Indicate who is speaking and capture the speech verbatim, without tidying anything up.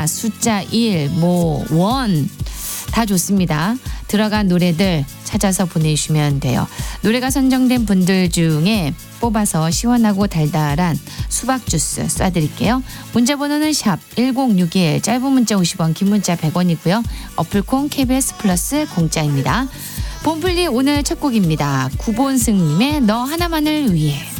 Speaker 1: 하나, 숫자 일, 뭐 원 다 좋습니다. 들어간 노래들 찾아서 보내주시면 돼요. 노래가 선정된 분들 중에 뽑아서 시원하고 달달한 수박 주스 쏴드릴게요. 문자 번호는 샵 일공육일, 짧은 문자 오십 원, 긴 문자 백 원이고요. 어플콘 케이비에스 플러스 공짜입니다. 봄플리 오늘 첫 곡입니다. 구본승님의 너 하나만을 위해.